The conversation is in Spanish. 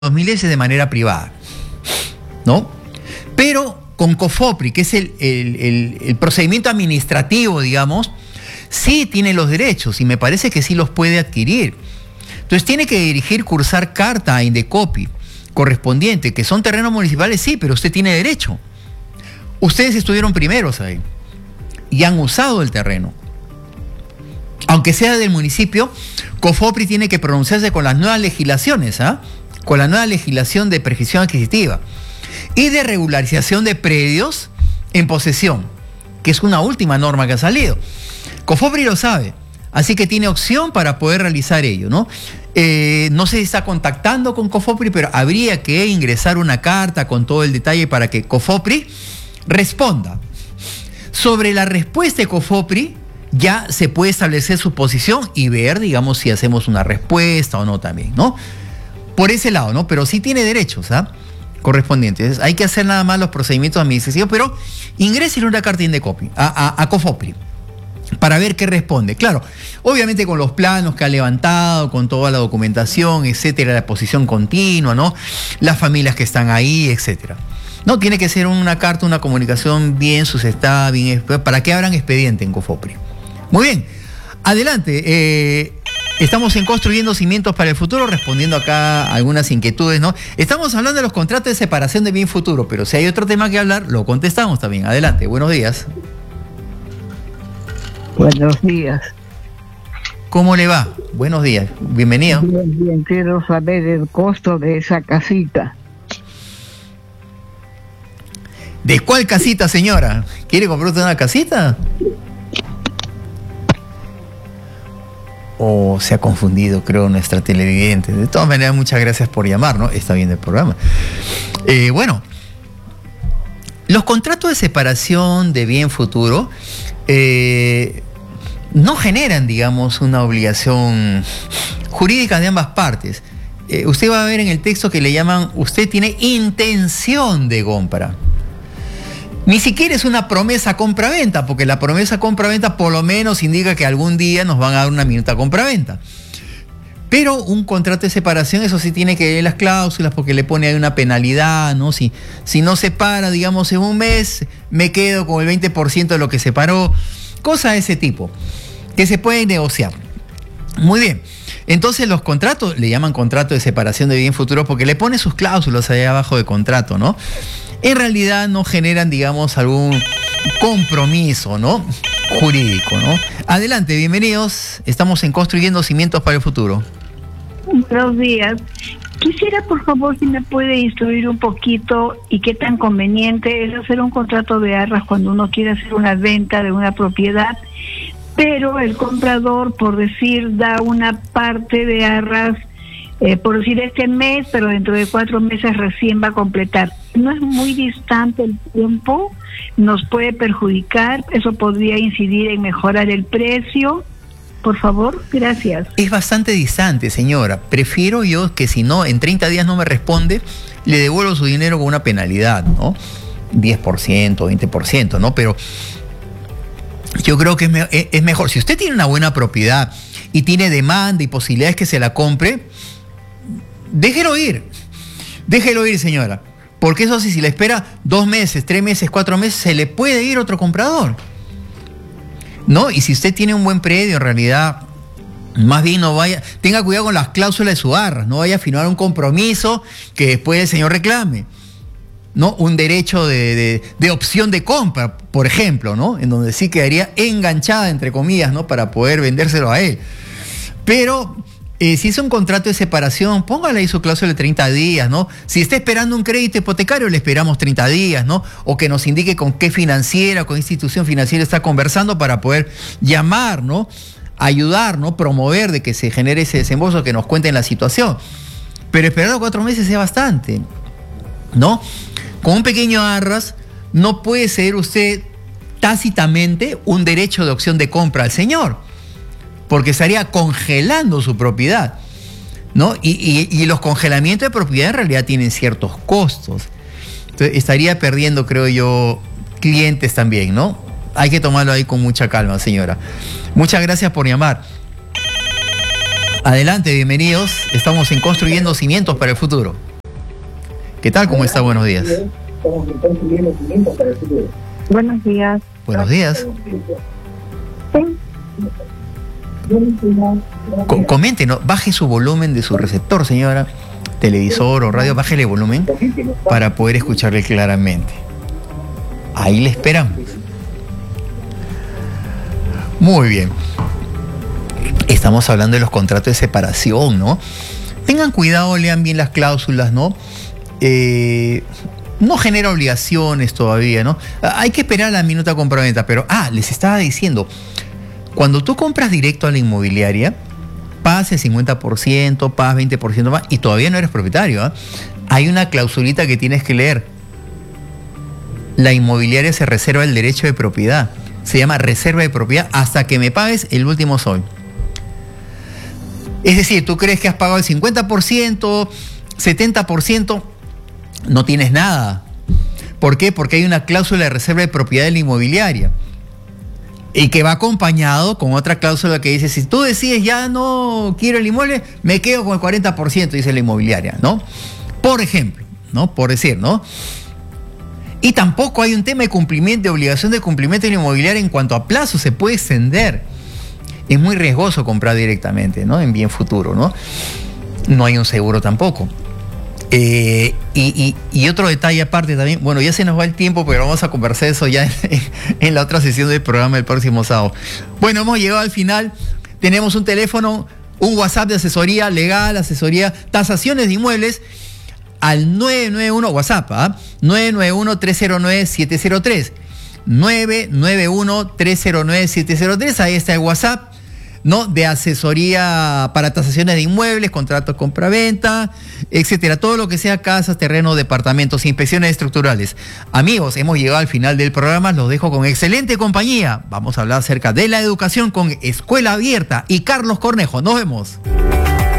miles es de manera privada, ¿no? Pero con COFOPRI, que es el procedimiento administrativo, digamos, sí tiene los derechos y me parece que sí los puede adquirir. Entonces tiene que dirigir, cursar carta a Indecopi correspondiente, que son terrenos municipales, sí, pero usted tiene derecho. Ustedes estuvieron primeros ahí y han usado el terreno. Aunque sea del municipio, COFOPRI tiene que pronunciarse con las nuevas legislaciones, con la nueva legislación de prescripción adquisitiva y de regularización de predios en posesión, que es una última norma que ha salido. COFOPRI lo sabe, así que tiene opción para poder realizar ello, ¿no? No sé si está contactando con COFOPRI, pero habría que ingresar una carta con todo el detalle para que COFOPRI responda. Sobre la respuesta de COFOPRI, ya se puede establecer su posición y ver, digamos, si hacemos una respuesta o no también, ¿no? Por ese lado, ¿no? Pero sí tiene derechos, correspondientes. Hay que hacer nada más los procedimientos administrativos, pero ingrese una carta a COFOPRI para ver qué responde. Claro, obviamente con los planos que ha levantado, con toda la documentación, etcétera, la exposición continua, ¿no? Las familias que están ahí, etcétera. No, tiene que ser una carta, una comunicación bien sustentada, bien, para que abran expediente en COFOPRI. Muy bien, adelante. Estamos en Construyendo Cimientos para el Futuro, respondiendo acá a algunas inquietudes, ¿no? Estamos hablando de los contratos de separación de bien futuro, pero si hay otro tema que hablar, lo contestamos también. Adelante, buenos días. Buenos días. ¿Cómo le va? Buenos días, bienvenido. Bien, bien, quiero saber el costo de esa casita. ¿De cuál casita, señora? ¿Quiere comprar usted una casita? O se ha confundido, creo, nuestra televidente. De todas maneras, muchas gracias por llamar, ¿no? Está bien el programa. Bueno, los contratos de separación de bien futuro no generan, digamos, una obligación jurídica de ambas partes. Usted va a ver en el texto que le llaman, usted tiene intención de compra. Ni siquiera es una promesa compra-venta, porque la promesa compra-venta por lo menos indica que algún día nos van a dar una minuta compra-venta. Pero un contrato de separación, eso sí tiene que ver las cláusulas, porque le pone ahí una penalidad, ¿no? Si no se para, digamos, en un mes, me quedo con el 20% de lo que se paró. Cosas de ese tipo, que se pueden negociar. Muy bien. Entonces los contratos, le llaman contrato de separación de bien futuro, porque le pone sus cláusulas ahí abajo de contrato, ¿no? En realidad no generan, digamos, algún compromiso, ¿no? Jurídico, ¿no? Adelante, bienvenidos. Estamos en Construyendo Cimientos para el Futuro. Buenos días. Quisiera, por favor, si me puede instruir un poquito y qué tan conveniente es hacer un contrato de arras cuando uno quiere hacer una venta de una propiedad, pero el comprador, por decir, da una parte de arras, por decir este mes, pero dentro de 4 meses recién va a completar. No es muy distante el tiempo, nos puede perjudicar, eso podría incidir en mejorar el precio. Por favor, gracias. Es bastante distante, señora. Prefiero yo que si no, en 30 días no me responde, le devuelvo su dinero con una penalidad, ¿no? 10%, 20%, ¿no? Pero yo creo que es mejor. Si usted tiene una buena propiedad y tiene demanda y posibilidades que se la compre, déjelo ir. Déjelo ir, señora. Porque eso sí, si le espera 2 meses, 3 meses, 4 meses, se le puede ir otro comprador, ¿no? Y si usted tiene un buen predio, en realidad, más bien no vaya, tenga cuidado con las cláusulas de su arras, no vaya a firmar un compromiso que después el señor reclame, ¿no? Un derecho de opción de compra, por ejemplo, ¿no? En donde sí quedaría enganchada, entre comillas, ¿no? Para poder vendérselo a él. Pero si es un contrato de separación, póngale ahí su cláusula de 30 días, ¿no? Si está esperando un crédito hipotecario, le esperamos 30 días, ¿no? O que nos indique con qué financiera, con qué institución financiera está conversando para poder llamar, ¿no? Ayudar, ¿no? Promover de que se genere ese desembolso, que nos cuenten la situación. Pero esperar 4 meses es bastante, ¿no? Con un pequeño arras, no puede ceder usted tácitamente un derecho de opción de compra al señor, porque estaría congelando su propiedad, ¿no? Y los congelamientos de propiedad en realidad tienen ciertos costos. Entonces estaría perdiendo, creo yo, clientes también, ¿no? Hay que tomarlo ahí con mucha calma, señora. Muchas gracias por llamar. Adelante, bienvenidos. Estamos en Construyendo Cimientos para el Futuro. ¿Qué tal? ¿Cómo está? Buenos días. Buenos días. Buenos días. Comente, ¿no? Baje su volumen de su receptor, señora. Televisor o radio, bájele el volumen para poder escucharle claramente. Ahí le esperamos. Muy bien. Estamos hablando de los contratos de separación, ¿no? Tengan cuidado, lean bien las cláusulas, ¿no? No genera obligaciones todavía, ¿no? Hay que esperar a la minuta compraventa, pero, les estaba diciendo, cuando tú compras directo a la inmobiliaria, pagas el 50%, pagas 20% más y todavía no eres propietario, ¿eh? Hay una clausulita que tienes que leer. La inmobiliaria se reserva el derecho de propiedad. Se llama reserva de propiedad hasta que me pagues el último sol. Es decir, tú crees que has pagado el 50%, 70%, no tienes nada. ¿Por qué? Porque hay una cláusula de reserva de propiedad de la inmobiliaria. Y que va acompañado con otra cláusula que dice, si tú decides ya no quiero el inmueble, me quedo con el 40%, dice la inmobiliaria, ¿no? Por ejemplo, ¿no? Por decir, ¿no? Y tampoco hay un tema de cumplimiento, de obligación de cumplimiento de la inmobiliaria en cuanto a plazo, se puede extender. Es muy riesgoso comprar directamente, ¿no? En bien futuro, ¿no? No hay un seguro tampoco. Y otro detalle aparte también, bueno, ya se nos va el tiempo, pero vamos a conversar eso ya en la otra sesión del programa del próximo sábado. Bueno, hemos llegado al final, tenemos un teléfono, un WhatsApp de asesoría legal, asesoría, tasaciones de inmuebles, al 991, WhatsApp, 991-309-703, 991-309-703, ahí está el WhatsApp, ¿no? De asesoría para tasaciones de inmuebles, contratos compra-venta, etcétera, todo lo que sea casas, terrenos, departamentos, inspecciones estructurales. Amigos, hemos llegado al final del programa, los dejo con excelente compañía. Vamos a hablar acerca de la educación con Escuela Abierta y Carlos Cornejo. Nos vemos.